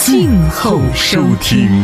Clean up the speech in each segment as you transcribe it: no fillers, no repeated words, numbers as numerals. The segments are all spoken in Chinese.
静候收听。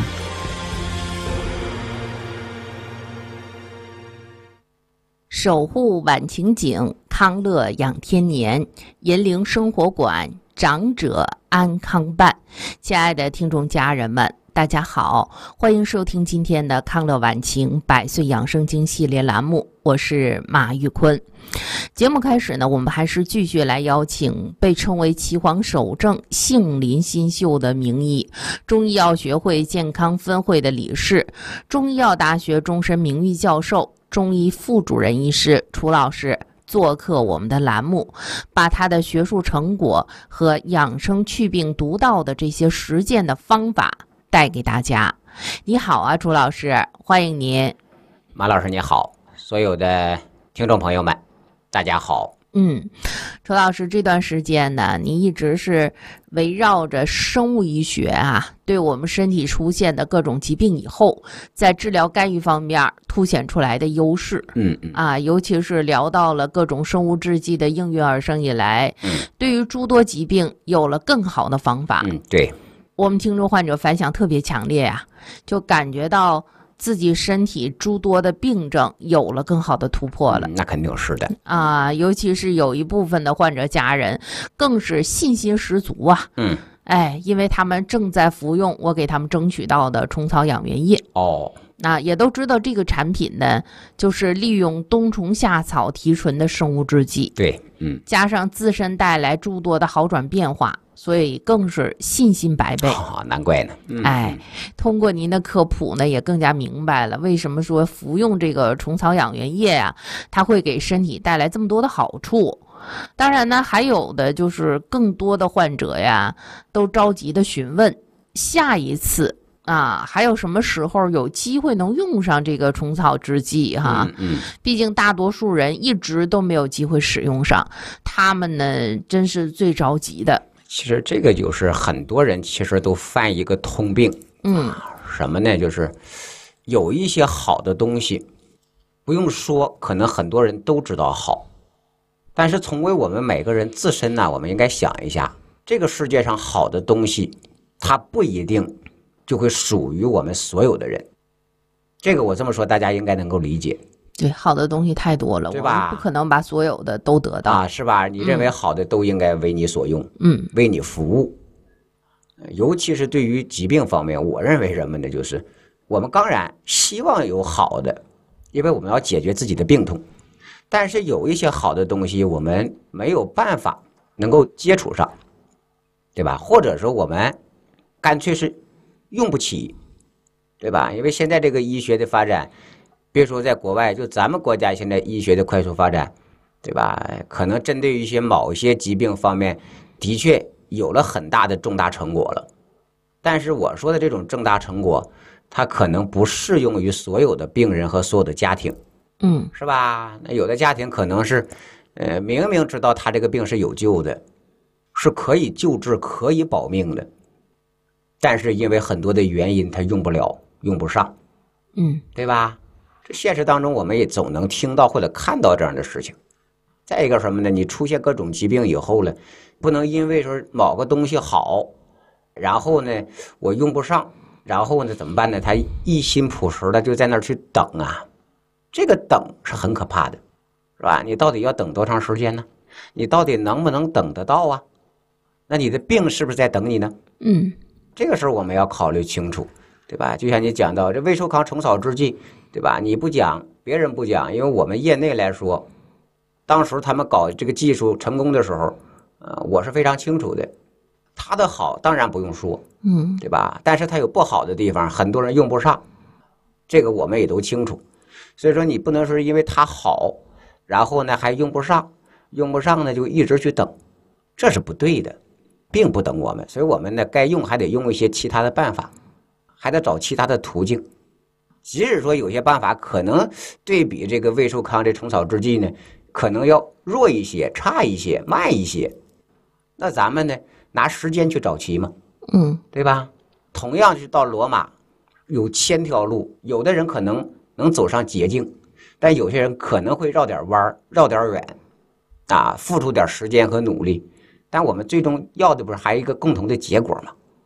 守护晚晴景，康乐养天年，银铃生活馆，长者安康办。亲爱的听众家人们，大家好，欢迎收听今天的康乐晚晴百岁养生经系列栏目，我是马玉坤。节目开始呢，我们还是继续来邀请被称为岐黄首正、杏林新秀的名医，中医药学会健康分会的理事，中医药大学终身名誉教授、中医副主任医师楚老师做客我们的栏目，把他的学术成果和养生祛病独到的这些实践的方法带给大家。你好啊，楚老师，欢迎您。 马老师你好，所有的听众朋友们大家好。 楚老师，这段时间呢，你一直是围绕着生物医学啊，对我们身体出现的各种疾病以后，在治疗干预方面凸显出来的优势。尤其是聊到了各种生物制剂的应运而生以来，对于诸多疾病有了更好的方法。 对， 我们听众患者反响特别强烈啊，就感觉到自己身体诸多的病症有了更好的突破了。 那肯定是的尤其是有一部分的患者家人更是信心十足啊。因为他们正在服用我给他们争取到的虫草养元液。那也都知道这个产品呢，就是利用冬虫夏草提纯的生物制剂， 对， 加上自身带来诸多的好转变化，所以更是信心百倍。 难怪呢。 通过您的科普呢，也更加明白了为什么说服用这个虫草养元液啊，它会给身体带来这么多的好处。当然呢，还有的就是更多的患者呀，都着急的询问下一次还有什么时候有机会能用上这个虫草制剂哈？毕竟大多数人一直都没有机会使用上，他们呢真是最着急的。 其实这个就是很多人其实都犯一个通病，什么呢？就是有一些好的东西，不用说，可能很多人都知道好，但是从为我们每个人自身呢，我们应该想一下，这个世界上好的东西，它不一定就会属于我们所有的人。这个我这么说，大家应该能够理解。 对，好的东西太多了， 对吧？ 我们不可能把所有的都得到是吧？你认为好的都应该为你所用，为你服务。尤其是对于疾病方面，我认为什么呢？就是我们当然希望有好的，因为我们要解决自己的病痛，但是有一些好的东西我们没有办法能够接触上，对吧？或者说我们干脆是用不起，对吧？因为现在这个医学的发展，别说在国外，就咱们国家现在医学的快速发展，对吧？可能针对于某些疾病方面的确有了很大的重大成果了，但是我说的这种重大成果，它可能不适用于所有的病人和所有的家庭，是吧？那有的家庭可能是明明知道他这个病是有救的，是可以救治可以保命的，但是因为很多的原因他用不了用不上，对吧？这现实当中我们也总能听到或者看到这样的事情。再一个什么呢？你出现各种疾病以后了，不能因为说某个东西好，然后呢我用不上，然后呢怎么办呢？他一心朴实的就在那儿去等啊，这个等是很可怕的，是吧？你到底要等多长时间呢？你到底能不能等得到啊？那你的病是不是在等你呢？这个时候我们要考虑清楚，对吧？就像你讲到这魏寿康虫草制剂，对吧？你不讲，别人不讲，因为我们业内来说，当时他们搞这个技术成功的时候，我是非常清楚的。它的好当然不用说，对吧？但是它有不好的地方，很多人用不上，这个我们也都清楚。所以说你不能说因为它好，然后呢还用不上呢就一直去等，这是不对的，并不等我们。所以我们呢该用还得用一些其他的办法，还得找其他的途径。即使说有些办法可能对比这个魏寿康这虫草制剂呢，可能要弱一些、差一些、慢一些，那咱们呢拿时间去找齐嘛，对吧？同样是到罗马，有1000条路，有的人可能能走上捷径，但有些人可能会绕点弯、绕点远，付出点时间和努力。但我们最终要的不是还有一个共同的结果吗？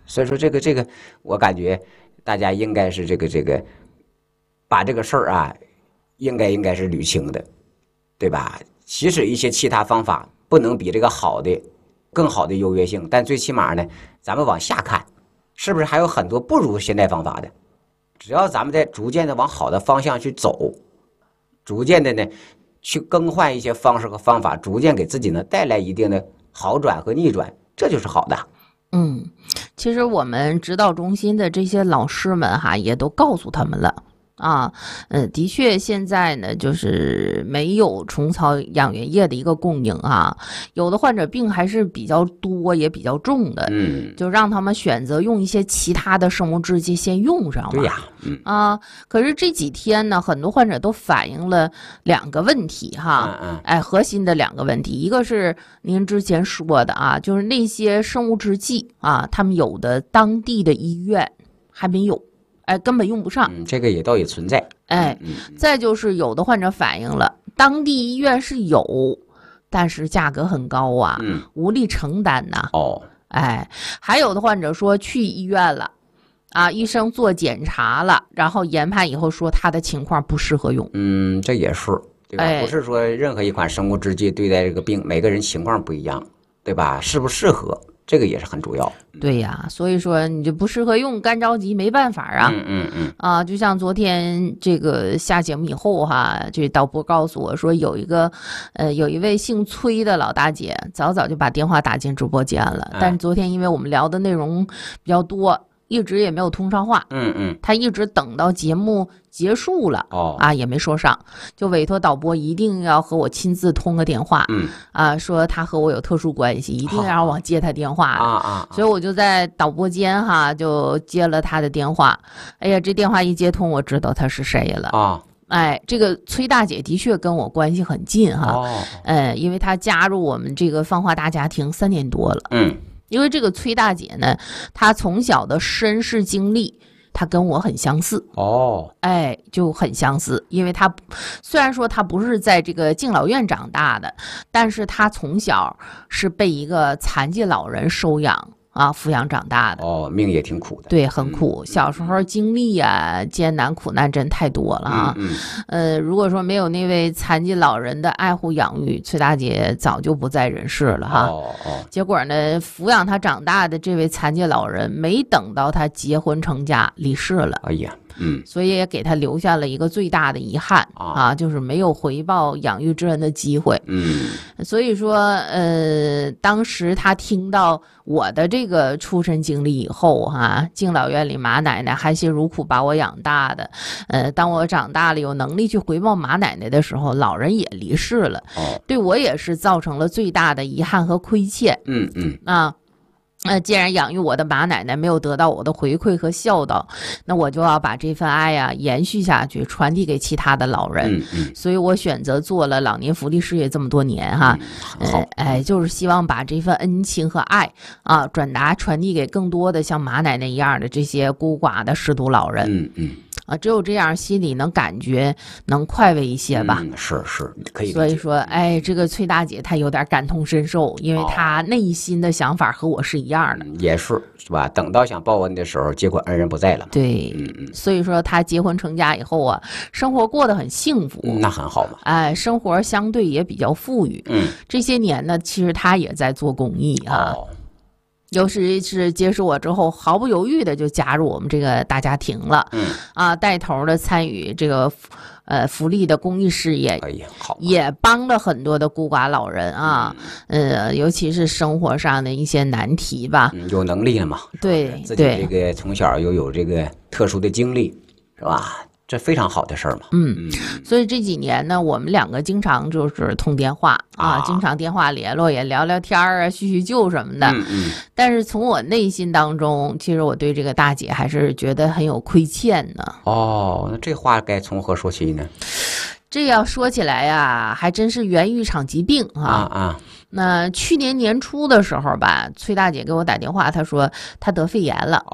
所以说这个，我感觉大家应该是这个，把这个事儿啊，应该是捋清的，对吧？即使一些其他方法不能比这个更好的优越性，但最起码呢，咱们往下看，是不是还有很多不如现代方法的？只要咱们在逐渐的往好的方向去走，逐渐的呢去更换一些方式和方法，逐渐给自己呢带来一定的好转和逆转，这就是好的。 其实我们指导中心的这些老师们哈，也都告诉他们了。的确，现在呢，就是没有虫草养源液的一个供应啊，有的患者病还是比较多，也比较重的，就让他们选择用一些其他的生物制剂先用上嘛。 对呀， 可是这几天呢，很多患者都反映了2个问题哈，核心的2个问题，一个是您之前说的啊，就是那些生物制剂啊，他们有的当地的医院还没有。根本用不上， 这个也倒也存在。 再就是有的患者反映了，当地医院是有，但是价格很高啊，无力承担呐。还有的患者说去医院了，医生做检查了，然后研判以后说他的情况不适合用。 这也是，对吧？不是说任何一款生物制剂对待这个病，每个人情况不一样，对吧？适不适合？这个也是很主要。 对呀，所以说你就不适合用，干着急没办法啊。就像昨天这个下节目以后哈，这导播告诉我说有一位姓崔的老大姐，早就把电话打进直播间了，但是昨天因为我们聊的内容比较多，一直也没有通上话。他一直等到节目结束了也没说上，就委托导播一定要和我亲自通个电话。说他和我有特殊关系，一定要让我接他电话所以我就在导播间哈就接了他的电话。哎呀，这电话一接通，我知道他是谁了这个崔大姐的确跟我关系很近哈。因为她加入我们这个芳华大家庭3年多了。因为这个崔大姐呢，她从小的身世经历，她跟我很相似就很相似。因为她虽然说她不是在这个敬老院长大的，但是她从小是被一个残疾老人收养抚养长大的。 命也挺苦的。 对，很苦。小时候经历艰难苦难真太多了如果说没有那位残疾老人的爱护养育，崔大姐早就不在人世了结果呢，抚养她长大的这位残疾老人，没等到她结婚成家，离世了。所以也给他留下了一个最大的遗憾就是没有回报养育之恩的机会。所以说当时他听到我的这个出身经历以后敬老院里马奶奶含辛茹苦把我养大的，当我长大了有能力去回报马奶奶的时候，老人也离世了。对我也是造成了最大的遗憾和亏欠。既然养育我的马奶奶没有得到我的回馈和孝道，那我就要把这份爱延续下去，传递给其他的老人。所以我选择做了老年福利事业这么多年就是希望把这份恩情和爱传递给更多的像马奶奶一样的这些孤寡的失独老人。只有这样心里能感觉能快慰一些吧。 是可以。 所以说这个崔大姐她有点感同身受，因为她内心的想法和我是一样的。 也是吧？等到想报恩的时候，结果恩人不在了。 对。所以说她结婚成家以后生活过得很幸福。 那很好嘛。 生活相对也比较富裕。这些年呢，其实她也在做公益尤其是接受我之后，毫不犹豫的就加入我们这个大家庭了。带头的参与这个福利的公益事业， 好， 也帮了很多的孤寡老人尤其是生活上的一些难题吧。 有能力了嘛？ 对， 自己这个从小又有这个特殊的经历，是吧？这非常好的事儿嘛。 所以这几年呢，我们2个经常就是通电话经常电话联络，也聊聊天叙叙旧什么的。但是从我内心当中，其实我对这个大姐还是觉得很有亏欠呢。 那这话该从何说起呢？ 这要说起来还真是源于一场疾病那去年年初的时候吧，崔大姐给我打电话，她说她得肺炎了。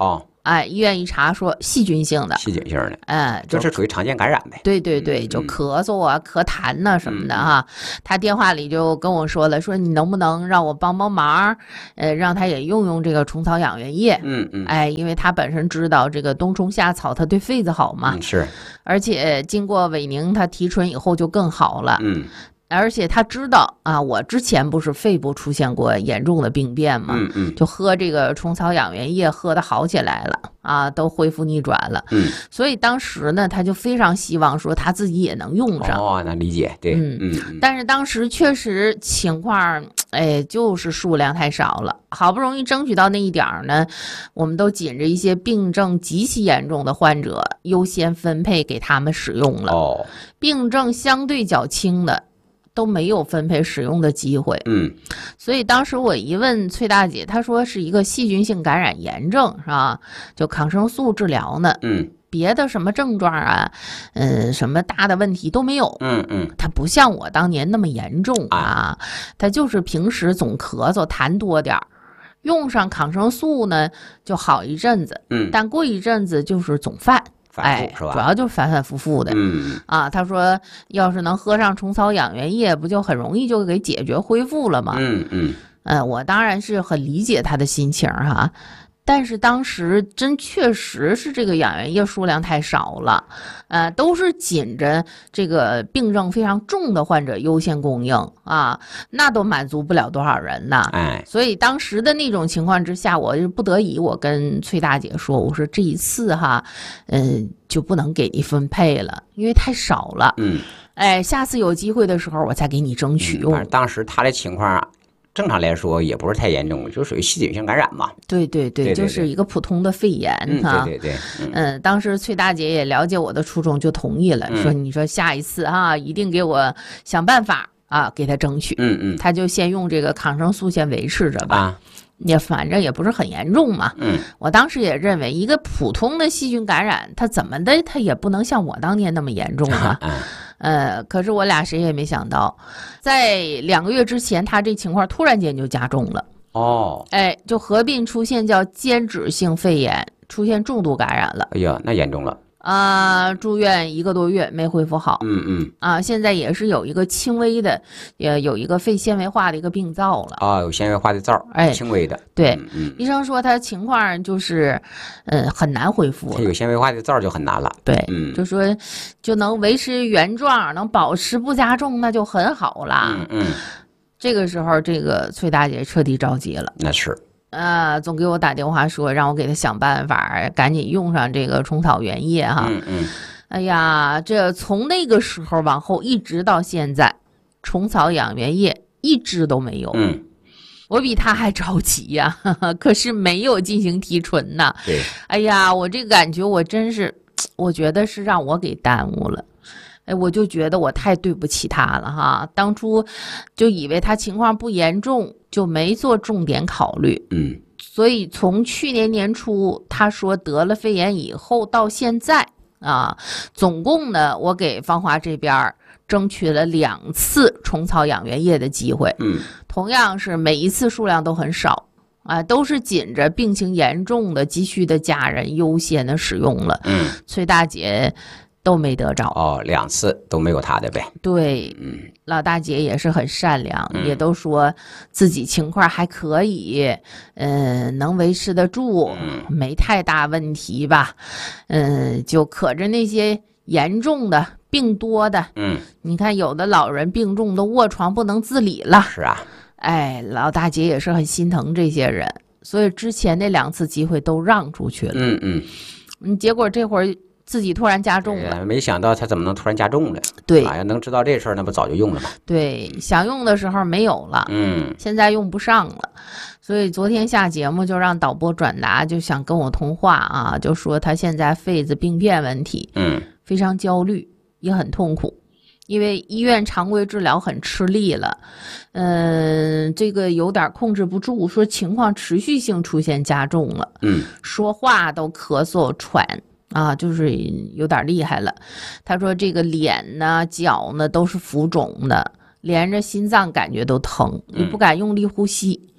哎，医院一查说细菌性的， 这是属于常见感染呗。 对对对，就咳嗽啊、咳痰呐什么的哈。他电话里就跟我说了，说你能不能让我帮忙，让他也用这个虫草养元液。哎，因为他本身知道这个冬虫夏草它对肺子好嘛。 是。 而且经过韦宁他提纯以后就更好了。而且他知道啊，我之前不是肺部出现过严重的病变嘛，就喝这个虫草养元液喝的好起来了啊，都恢复逆转了。所以当时呢，他就非常希望说他自己也能用上。 哦，那理解，对， 但是当时确实情况，哎，就是数量太少了，好不容易争取到那一点呢，我们都紧着一些病症极其严重的患者优先分配给他们使用了。病症相对较轻的都没有分配使用的机会。所以当时我一问崔大姐，她说是一个细菌性感染炎症，是吧？就抗生素治疗呢。别的什么症状啊，什么大的问题都没有。它不像我当年那么严重啊，它就是平时总咳嗽痰多点儿，用上抗生素呢就好一阵子。但过一阵子就是总犯。哎，主要就是反反复复的。他说要是能喝上虫草养元液，不就很容易就给解决恢复了吗？我当然是很理解他的心情哈。但是当时真确实是这个养元液数量太少了，都是紧着这个病症非常重的患者优先供应啊，那都满足不了多少人呢。所以当时的那种情况之下，我就不得已，我跟崔大姐说，我说这一次哈，就不能给你分配了，因为太少了。下次有机会的时候，我再给你争取用。 当时他的情况正常来说也不是太严重，就属于细菌性感染嘛。 对，就是一个普通的肺炎哈。 对。 当时崔大姐也了解我的初衷，就同意了，说你说下一次哈，一定给我想办法啊，给他争取。他就先用这个抗生素先维持着吧。也反正也不是很严重嘛。我当时也认为一个普通的细菌感染，它怎么的，它也不能像我当年那么严重啊。可是我俩谁也没想到，在2个月之前，他这情况突然间就加重了。就合并出现叫间质性肺炎，出现重度感染了。 哎呀，那严重了。 住院1个多月没恢复好。现在也是有一个轻微的，也有一个肺纤维化的一个病灶了。 有纤维化的灶，轻微的。 对，医生说他情况就是，很难恢复了。 有纤维化的灶就很难了。 对，就说就能维持原状，能保持不加重，那就很好了。这个时候，这个崔大姐彻底着急了。 那是。 总给我打电话说让我给他想办法，赶紧用上这个虫草元液哈。哎呀，这从那个时候往后一直到现在，虫草养元液一支都没有。我比他还着急呀，可是没有进行提纯呐。 对。 哎呀，我这个感觉我真是，我觉得是让我给耽误了。我就觉得我太对不起他了哈，当初就以为他情况不严重，就没做重点考虑。所以从去年年初他说得了肺炎以后到现在总共呢，我给芳华这边争取了2次虫草养元液的机会。同样是每一次数量都很少都是紧着病情严重的急需的家人优先的使用了。崔大姐都没得着。 2次都没有他的呗。 对，老大姐也是很善良，也都说自己情况还可以，能维持得住，没太大问题吧。就可着那些严重的病多的，你看有的老人病重都卧床不能自理了。 是啊。 老大姐也是很心疼这些人，所以之前那2次机会都让出去了。结果这会儿自己突然加重了。 没想到他怎么能突然加重了。 对， 要能知道这事儿，那不早就用了吗？ 对，想用的时候没有了。现在用不上了。所以昨天下节目就让导播转达，就想跟我通话就说他现在肺子病变问题，非常焦虑，也很痛苦，因为医院常规治疗很吃力了，这个有点控制不住，说情况持续性出现加重了，说话都咳嗽喘就是有点厉害了。他说这个脸呢脚呢都是浮肿的，连着心脏感觉都疼，也不敢用力呼吸，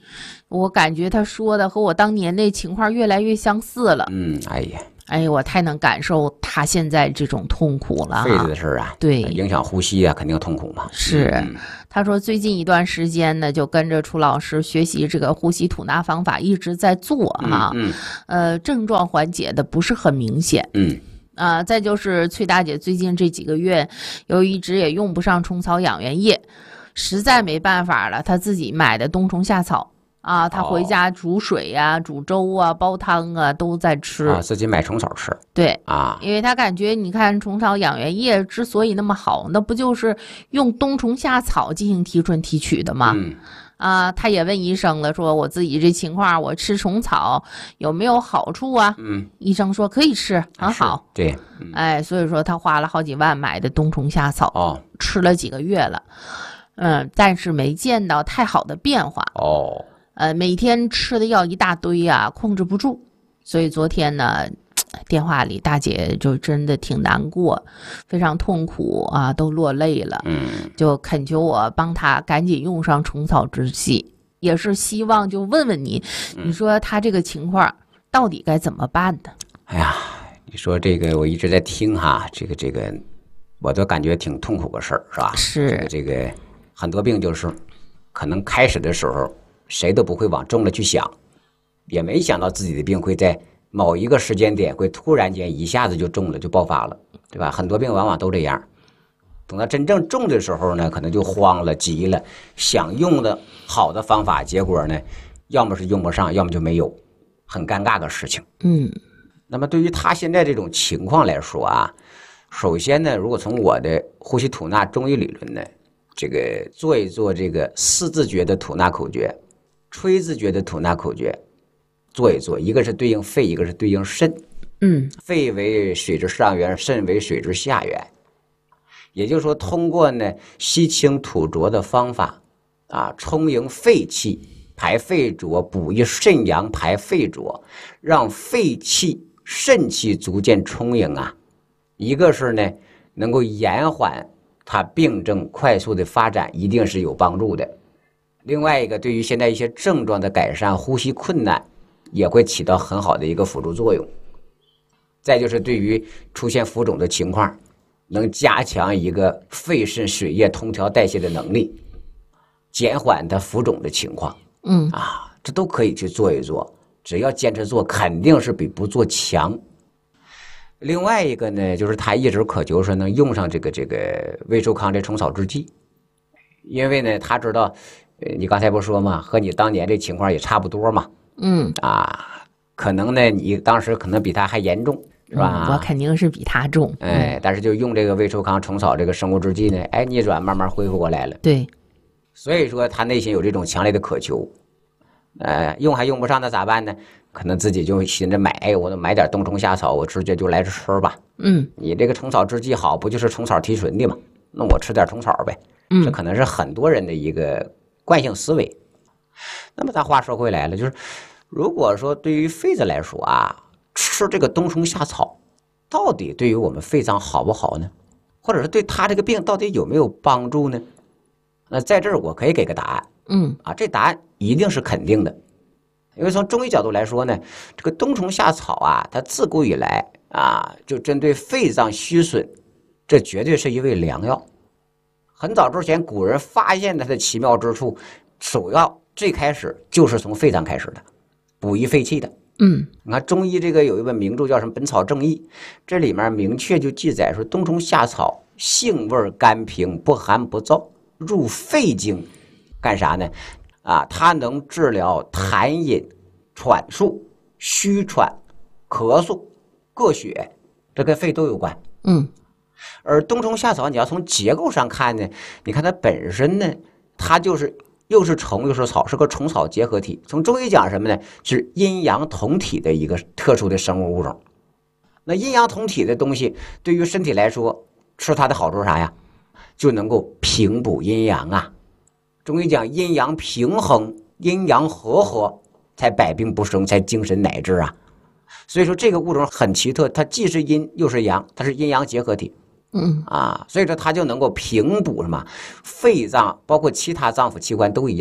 我感觉他说的和我当年那情况越来越相似了。哎呀，我太能感受他现在这种痛苦了。 肺子的事儿啊， 对， 影响呼吸啊，肯定痛苦嘛。 是，他说最近一段时间呢，就跟着楚老师学习这个呼吸吐纳方法，一直在做哈。症状缓解的不是很明显。再就是崔大姐最近这几个月，由于一直也用不上虫草养元液，实在没办法了，她自己买的冬虫夏草。他回家煮水啊、煮粥啊、煲汤啊，都在吃。 自己买虫草吃。 对因为他感觉，你看虫草养元液之所以那么好，那不就是用冬虫夏草进行提纯提取的吗？他也问医生了，说我自己这情况，我吃虫草有没有好处啊？医生说可以吃，很好。 对， 所以说他花了好几万买的冬虫夏草，吃了几个月了，但是没见到太好的变化。每天吃的药一大堆啊，控制不住，所以昨天呢，电话里大姐就真的挺难过，非常痛苦啊，都落泪了。就恳求我帮她赶紧用上虫草之剂，也是希望就问问你，你说她这个情况到底该怎么办呢？ 哎呀，你说这个我一直在听哈，这个，我都感觉挺痛苦的事儿，是吧？ 是这个很多病就是可能开始的时候。谁都不会往重了去想，也没想到自己的病会在某一个时间点会突然间一下子就重了，就爆发了，对吧？很多病往往都这样，等到真正重的时候呢，可能就慌了、急了，想用的好的方法，结果呢，要么是用不上，要么就没有，很尴尬的事情。那么对于他现在这种情况来说啊，首先呢，如果从我的呼吸吐纳中医理论呢，这个做一做这个四字诀的吐纳口诀。吹字诀的吐纳口诀做一做，一个是对应肺，一个是对应肾。肺为水之上源，肾为水之下源。也就是说，通过呢吸清吐浊的方法充盈肺气，排肺浊，补益肾阳，排肺浊，让肺气、肾气逐渐充盈啊。一个是呢能够延缓它病症快速的发展，一定是有帮助的。另外一个，对于现在一些症状的改善，呼吸困难也会起到很好的一个辅助作用。再就是对于出现浮肿的情况，能加强一个肺肾水液通调代谢的能力，减缓它浮肿的情况。这都可以去做一做，只要坚持做，肯定是比不做强。另外一个呢，就是他一直渴求说能用上这个威寿康这虫草制剂，因为呢他知道。你刚才不说嘛，和你当年这情况也差不多嘛。可能呢，你当时可能比他还严重，是吧？ 我肯定是比他重。 但是就用这个威寿康虫草这个生物制剂呢，逆转慢慢恢复过来了。 对， 所以说他内心有这种强烈的渴求。用还用不上，那咋办呢？可能自己就寻着买，我买点冬虫夏草，我直接就来吃吧。你这个虫草制剂好，不就是虫草提纯的吗？那我吃点虫草呗。这可能是很多人的一个惯性思维。那么咱话说回来了，就是如果说对于肺子来说吃这个冬虫夏草到底对于我们肺脏好不好呢？或者是对他这个病到底有没有帮助呢？那在这儿我可以给个答案。这答案一定是肯定的。因为从中医角度来说呢，这个冬虫夏草它自古以来就针对肺脏虚损，这绝对是一味良药。很早之前古人发现它的奇妙之处，首要最开始就是从肺脏开始的，补益肺气的。你看中医这个有一本名著叫什么《本草正义》，这里面明确就记载说，冬虫夏草性味甘平，不寒不燥，入肺经，干啥呢？它能治疗痰饮、喘数、虚喘、咳嗽、膈血，这跟肺都有关。而冬虫夏草你要从结构上看呢，你看它本身呢，它就是又是虫又是草，是个虫草结合体。从中医讲什么呢？是阴阳同体的一个特殊的生物物种。那阴阳同体的东西对于身体来说，吃它的好处是啥呀？就能够平补阴阳啊。中医讲阴阳平衡，阴阳和，才百病不生，才精神乃至啊。所以说这个物种很奇特，它既是阴又是阳，它是阴阳结合体。所以说它就能够平补什么肺脏，包括其他脏腑器官都一样，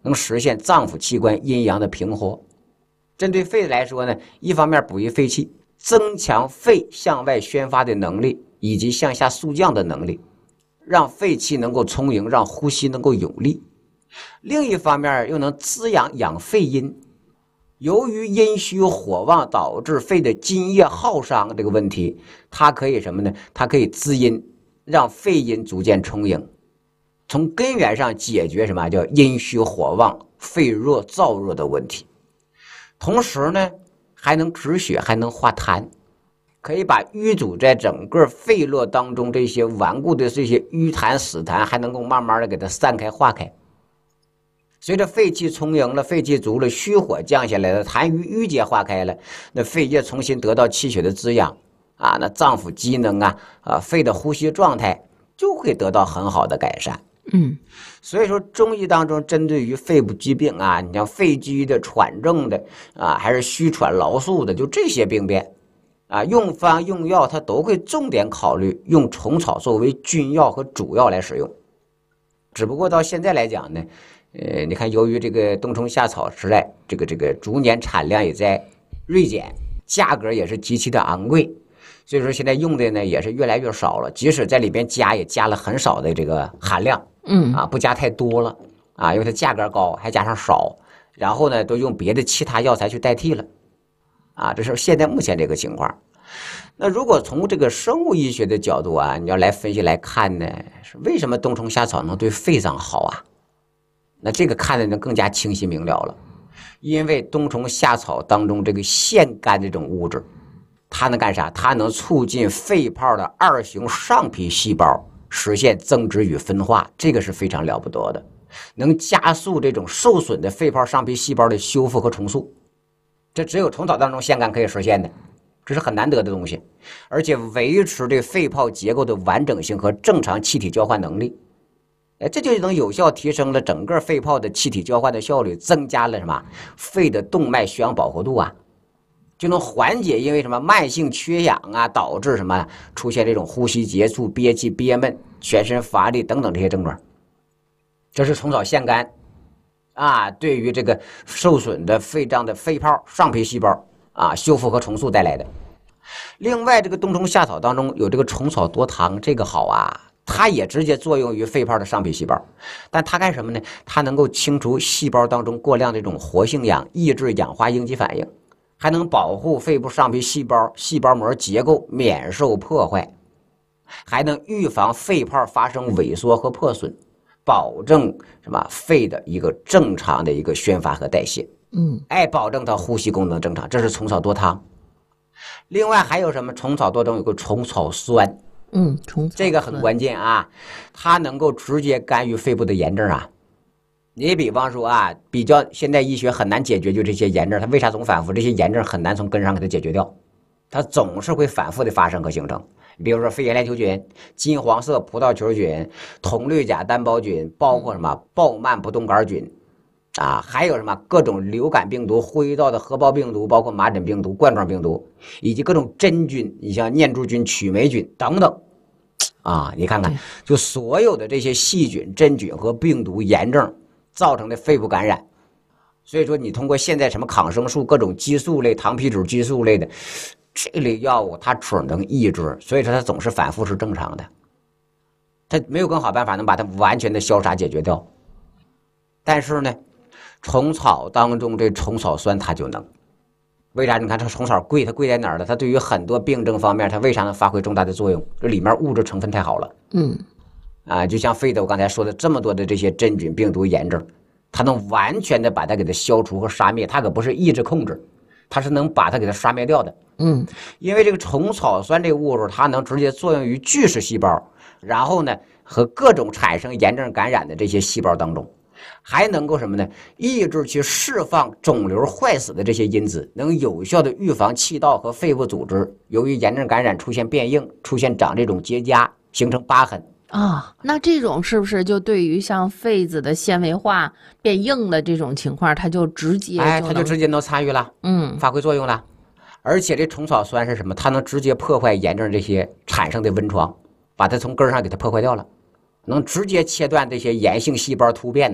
能实现脏腑器官阴阳的平和。针对肺来说呢，一方面补益肺气，增强肺向外宣发的能力以及向下肃降的能力，让肺气能够充盈，让呼吸能够有力。另一方面又能滋养肺阴。由于阴虚火旺导致肺的津液耗伤这个问题，它可以什么呢？它可以滋阴，让肺阴逐渐充盈，从根源上解决什么叫阴虚火旺、肺弱燥热的问题。同时呢，还能止血，还能化痰，可以把淤阻在整个肺络当中这些顽固的这些淤痰死痰，还能够慢慢的给它散开化开。随着肺气充盈了，肺气足了，虚火降下来了，痰瘀淤结化开了，那肺液重新得到气血的滋养啊，那脏腑机能肺的呼吸状态就会得到很好的改善。所以说中医当中针对于肺部疾病啊，你像肺积的、喘症的啊，还是虚喘劳宿的，就这些病变啊，用方用药它都会重点考虑用虫草作为君药和主药来使用。只不过到现在来讲呢，你看由于这个冬虫夏草时代，这个逐年产量也在锐减，价格也是极其的昂贵，所以说现在用的呢也是越来越少了，即使在里边加也加了很少的这个含量，不加太多了啊，因为它价格高，还加上少，然后呢都用别的其他药材去代替了啊，这是现在目前这个情况。那如果从这个生物医学的角度啊，你要来分析来看呢，是为什么冬虫夏草能对肺脏好啊？那这个看的呢更加清晰明了了，因为冬虫夏草当中这个腺苷这种物质，它能干啥？它能促进肺泡的二型上皮细胞实现增殖与分化，这个是非常了不得的，能加速这种受损的肺泡上皮细胞的修复和重塑，这只有虫草当中腺苷可以实现的，这是很难得的东西，而且维持这肺泡结构的完整性和正常气体交换能力。这就能有效提升了整个肺泡的气体交换的效率，增加了什么肺的动脉血氧饱和度啊，就能缓解因为什么慢性缺氧啊导致什么出现这种呼吸急促、憋气、憋闷、全身乏力等等这些症状。这是虫草腺苷啊对于这个受损的肺脏的肺泡上皮细胞啊修复和重塑带来的。另外这个冬虫夏草当中有这个虫草多糖，这个好啊，它也直接作用于肺泡的上皮细胞，但它干什么呢？它能够清除细胞当中过量的这种活性氧，抑制氧化应激反应，还能保护肺部上皮细胞膜结构免受破坏，还能预防肺泡发生萎缩和破损，保证什么肺的一个正常的一个宣发和代谢，保证它呼吸功能正常，这是虫草多糖。另外还有什么？虫草多中有个虫草酸，这个很关键啊，它能够直接干预肺部的炎症啊。你比方说啊，比较现代医学很难解决就这些炎症，它为啥总反复？这些炎症很难从根上给它解决掉，它总是会反复的发生和形成。比如说肺炎链球菌、金黄色葡萄球菌、铜绿甲单胞菌，包括什么鲍曼不动杆菌啊，还有什么各种流感病毒、呼吸道的合胞病毒，包括麻疹病毒、冠状病毒，以及各种真菌，你像念珠菌、曲霉菌等等啊，你看看，就所有的这些细菌、真菌和病毒炎症造成的肺部感染。所以说你通过现在什么抗生素、各种激素类、糖皮质激素类的这类药物，它只能抑制，所以说它总是反复是正常的，它没有更好办法能把它完全的消杀解决掉。但是呢，虫草当中这虫草酸它就能，为啥？你看这虫草贵，它贵在哪儿了？它对于很多病症方面，它为啥能发挥重大的作用？这里面物质成分太好了。就像肺的我刚才说的这么多的这些真菌、病毒、炎症，它能完全的把它给它消除和杀灭，它可不是抑制控制，它是能把它给它杀灭掉的。因为这个虫草酸这个物质，它能直接作用于巨噬细胞，然后呢和各种产生炎症感染的这些细胞当中，还能够什么呢？抑制去释放肿瘤坏死的这些因子，能有效的预防气道和肺部组织由于炎症感染出现变硬，出现长这种结痂，形成疤痕。 那这种是不是就对于像肺子的纤维化变硬的这种情况，它就直接它就直接能参与了，发挥作用了。而且这虫草酸是什么？它能直接破坏炎症这些产生的温床，把它从根上给它破坏掉了，能直接切断这些炎性细胞突变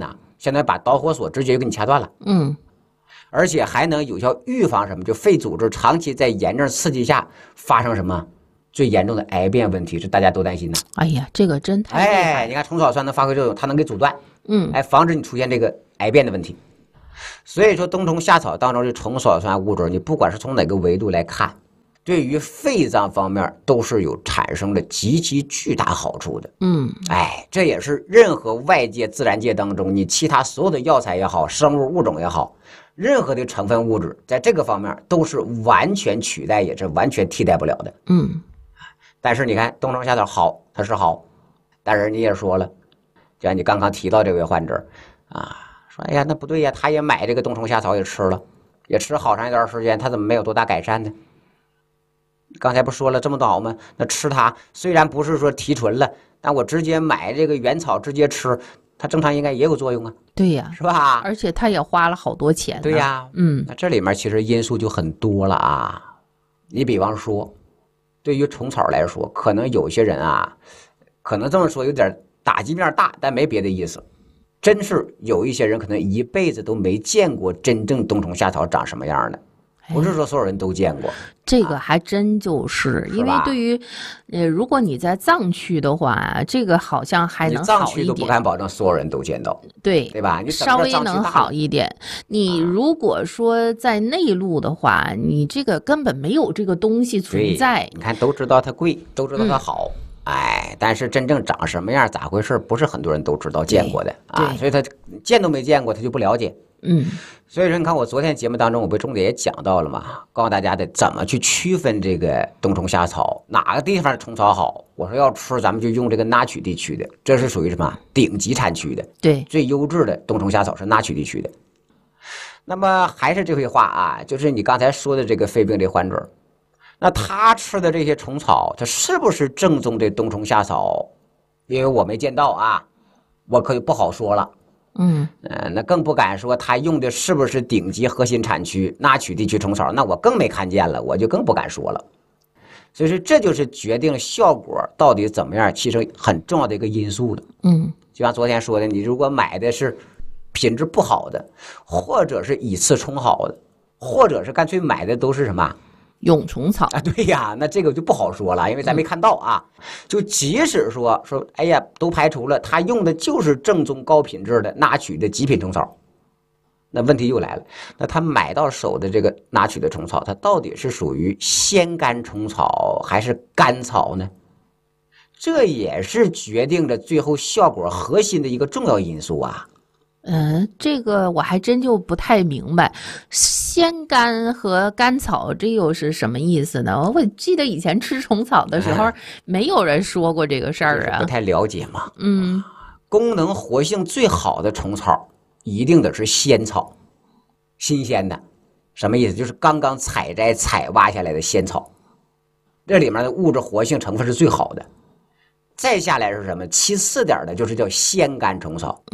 相当于把导火索直接就给你掐断了。而且还能有效预防什么？就肺组织长期在炎症刺激下发生什么最严重的癌变问题，是大家都担心的。 哎呀，这个真太厉害了。 你看虫草酸能发挥作用，它能给阻断，防止你出现这个癌变的问题。所以说，冬虫夏草当中的虫草酸物质，你不管是从哪个维度来看，对于肺脏方面都是有产生了极其巨大好处的。这也是任何外界自然界当中，你其他所有的药材也好，生物物种也好，任何的成分物质在这个方面都是完全取代，也是完全替代不了的。但是你看冬虫夏草好，它是好，但是你也说了，就像你刚刚提到这位患者说哎呀那不对呀，他也买这个冬虫夏草也吃了，也吃好长一段时间，他怎么没有多大改善呢？刚才不说了这么早吗？那吃它虽然不是说提纯了，但我直接买这个原草直接吃，它正常应该也有作用啊。 对呀， 是吧？ 而且他也花了好多钱。 对呀，那这里面其实因素就很多了啊。你比方说，对于虫草来说，可能有些人可能这么说有点打击面大，但没别的意思。真是有一些人可能一辈子都没见过真正冬虫夏草长什么样的。不是说所有人都见过， 这个还真就是因为对于，如果你在藏区的话，这个好像还能好一点。 你藏区都不敢保证所有人都见到，对吧？你稍微能好一点。你如果说在内陆的话，你这个根本没有这个东西存在。 你看，都知道它贵，都知道它好，但是真正长什么样、咋回事，不是很多人都知道、见过的所以他见都没见过，他就不了解。所以说你看我昨天节目当中我不重点也讲到了嘛，告诉大家的怎么去区分这个冬虫夏草，哪个地方的虫草好，我说要吃咱们就用这个那曲地区的，这是属于什么顶级产区的， 对， 最优质的冬虫夏草是那曲地区的。那么还是这句话就是你刚才说的这个肺病这患者，那他吃的这些虫草它是不是正宗的冬虫夏草，因为我没见到我可就不好说了。那更不敢说他用的是不是顶级核心产区那曲地区虫草，那我更没看见了，我就更不敢说了。所以说这就是决定效果到底怎么样其实很重要的一个因素了。就像昨天说的，你如果买的是品质不好的，或者是以次充好的，或者是干脆买的都是什么蛹虫草对呀，那这个就不好说了，因为咱没看到就即使说哎呀都排除了，他用的就是正宗高品质的那曲的极品虫草，那问题又来了，那他买到手的这个那曲的虫草，它到底是属于鲜干虫草还是干草呢？这也是决定着最后效果核心的一个重要因素这个我还真就不太明白，鲜干和干草这又是什么意思呢？我记得以前吃虫草的时候，没有人说过这个事儿不太了解嘛。功能活性最好的虫草一定得是鲜草，新鲜的，什么意思？就是刚刚采摘采挖下来的鲜草，这里面的物质活性成分是最好的。再下来是什么？其次点的就是叫鲜干虫草。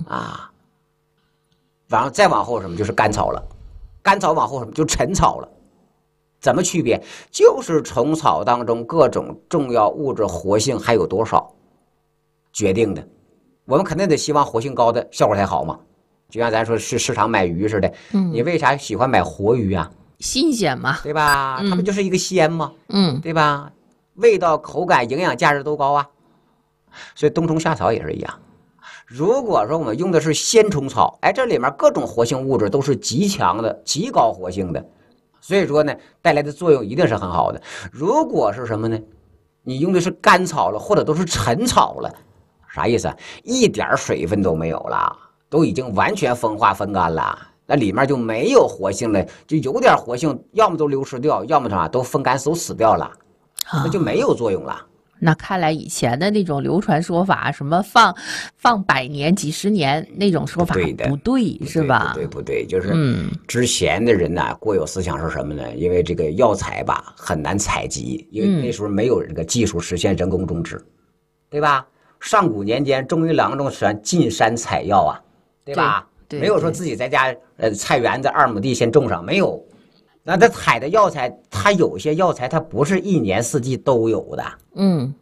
然后再往后什么就是干草了，干草往后什么就陈草了。怎么区别？就是虫草当中各种重要物质活性还有多少决定的。我们肯定得希望活性高的效果才好嘛，就像咱说去市场买鱼似的，你为啥喜欢买活鱼新鲜嘛， 对吧？它不就是一个鲜吗？对吧？味道、口感、营养价值都高所以冬虫夏草也是一样。如果说我们用的是鲜虫草，这里面各种活性物质都是极强的、极高活性的，所以说呢，带来的作用一定是很好的。如果是什么呢？你用的是干草了，或者都是陈草了，啥意思一点水分都没有了，都已经完全风化风干了，那里面就没有活性了，就有点活性，要么都流失掉，要么什么都风干都死掉了，那就没有作用了。 那看来以前的那种流传说法，什么放100年、几十年那种说法不对是吧？ 不对，就是之前的人过有思想是什么呢？因为这个药材吧很难采集，因为那时候没有这个技术实现人工种植，对吧？上古年间，中医郎中喜欢进山采药对吧？ 对， 没有说自己在家菜园子2亩地先种上，没有。那他采的药材，它有些药材它不是1年4季都有的，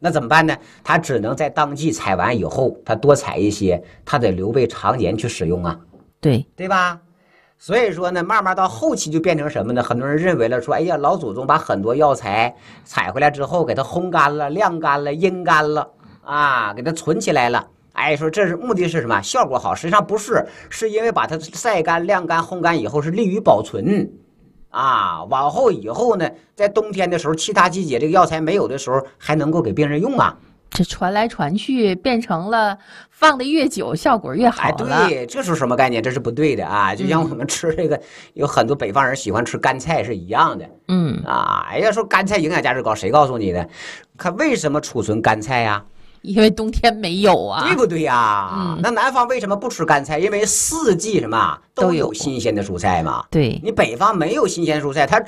那怎么办呢？他只能在当季采完以后，他多采一些，他得留备常年去使用啊，对吧？所以说呢，慢慢到后期就变成什么呢？很多人认为了说，哎呀，老祖宗把很多药材采回来之后，给它烘干了、晾干了、阴干了啊，给它存起来了。哎，说这是目的是什么？效果好？实际上不是，是因为把它晒干、晾干、烘干以后是利于保存啊。往后以后呢，在冬天的时候，其他季节这个药材没有的时候，还能够给病人用啊。 这传来传去变成了放的越久效果越好了。 哎，对，这是什么概念？这是不对的啊！就像我们吃这个，有很多北方人喜欢吃干菜是一样的。哎呀，说干菜营养价值高，谁告诉你的？看为什么储存干菜呀？ 因为冬天没有啊， 对不对呀？那南方为什么不吃干菜？因为四季什么都有新鲜的蔬菜嘛。 对， 你北方没有新鲜蔬菜，它